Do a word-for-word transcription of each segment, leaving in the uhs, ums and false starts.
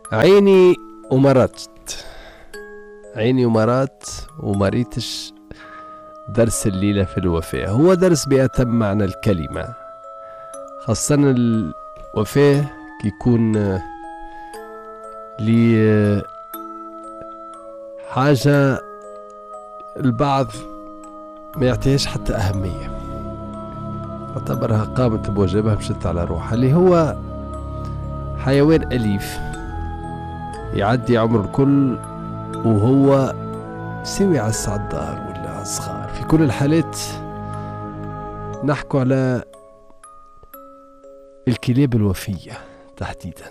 عيني ومرت عيني ومرت ومريتش. درس الليلة في الوفاة هو درس بأتم معنى الكلمة، خاصة الوفاة كيكون لي حاجة البعض ما يعطيهاش حتى أهمية، اعتبرها قامت بواجبها مشت على روحها، اللي هو حيوان أليف يعدي عمر الكل وهو سوي على الصعدار ولا على الصغار. في كل الحالات نحكو على الكلاب الوفية تحديدا.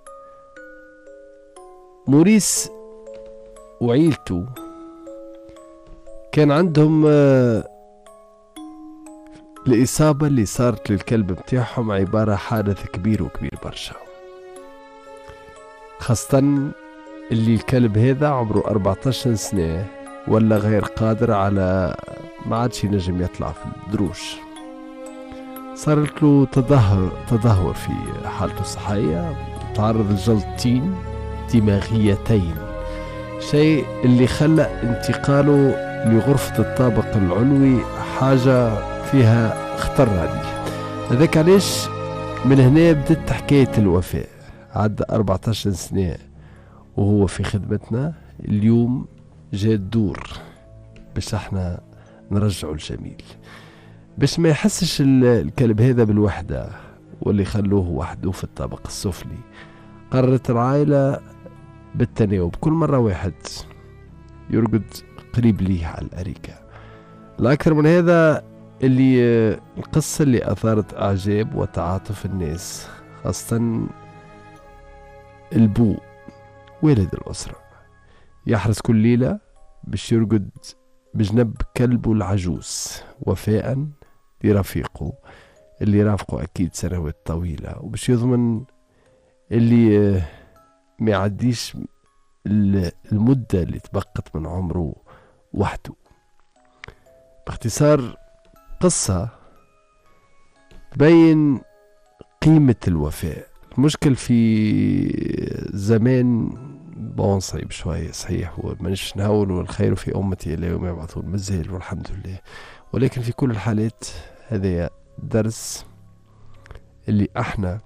موريس وعيلته كان عندهم الإصابة اللي صارت للكلب متاعهم عبارة حادث كبير وكبير برشا، خاصة اللي الكلب هذا عمره أربعة عشر سنة ولا غير قادر على ما عادش ينجم يطلع في الدروش. صارت له تدهور تدهور في حالته الصحية، تعرض لجلطتين دماغيتين، شيء اللي خلى انتقاله لغرفة الطابق العلوي حاجة فيها خطر عليه. هذاك علاش من هنا بدت حكاية الوفاء. عدى أربعة عشر سنة وهو في خدمتنا، اليوم جاء الدور باش احنا نرجعوا الجميل، باش ما يحسش الكلب هذا بالوحدة واللي خلوه وحده في الطابق السفلي. قررت العائلة بالتناوب، كل مرة واحد يرقد قريب ليه على الأريكة. الأكثر من هذا اللي القصة اللي أثارت أعجاب وتعاطف الناس، خاصة البو والد الأسرة يحرص كل ليلة باش يرقد بجنب كلبه العجوز وفاء لرفيقه اللي رافقه أكيد سنوات طويلة، وباش يضمن اللي ما يعديش المدة اللي تبقت من عمره وحده. باختصار قصة تبين قيمة الوفاء. المشكل في زمان بون صعيب شوية صحيح، ومنش نهول والخير في أمتي إلى يوم يبعثون مازال والحمد لله، ولكن في كل الحالات هذا درس اللي احنا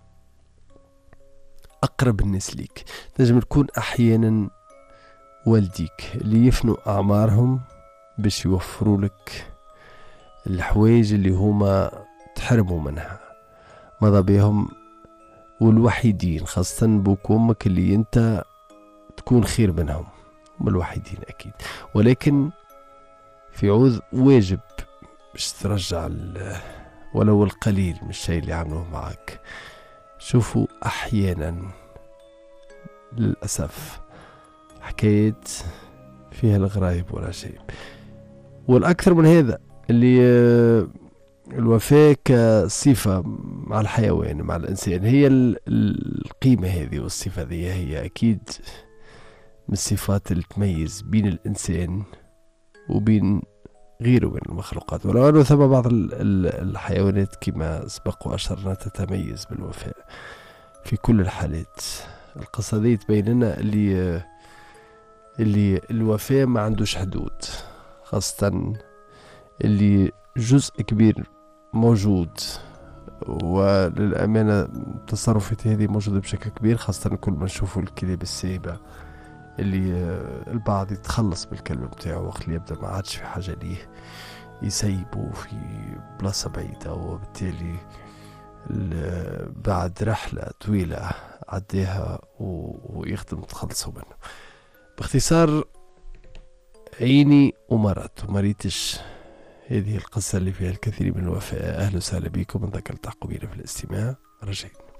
أقرب الناس ليك. تنجم تكون أحيانا والديك اللي يفنوا أعمارهم باش يوفروا لك الحوايج اللي هما تحرموا منها، ماذا بهم والوحيدين، خاصة بوك وامك اللي انت تكون خير منهم، هم الوحيدين أكيد، ولكن في عوض واجب باش ترجع ولو القليل من الشيء اللي عملوه معك. شوفوا أحيانا للأسف حكايات فيها الغرايب ولا شيء. والأكثر من هذا اللي الوفاة كصفة مع الحيوان مع الإنسان، هي القيمة هذه والصفة هذه هي أكيد من الصفات اللي تميز بين الإنسان وبين غيره من المخلوقات، ولو أنه ثم بعض الحيوانات كما سبق وأشرنا تتميز بالوفاء. في كل الحالات القصة دي تبين لنا اللي اللي الوفاء ما عندوش حدود، خاصة اللي جزء كبير موجود، وللأمانة التصرفات هذه موجودة بشكل كبير، خاصة كل ما نشوفوا الكلاب السائبة اللي البعض يتخلص بالكلب بتاعه وقت اللي يبدأ ما عادش في حاجة ليه يسيبه في بلاصة بعيدة، وبالتالي بعد رحلة طويلة عديها ويخدم تخلصوا منه. باختصار عيني ومرت ومريتش، هذه القصة اللي فيها الكثير من الوفاء. أهلا وسهلا بكم، من ذاك التعقبين في الاستماع. رجعين.